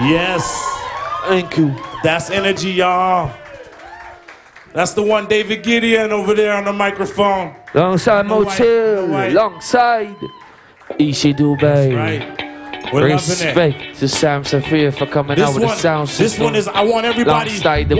Yes. Thank you. That's energy, y'all. That's the one, David Gideon over there on the microphone. Alongside Motel, alongside Ishi Dubai. Right. We're Respect to Sam Safir for coming out with the sound system. This one is, I want everybody alongside the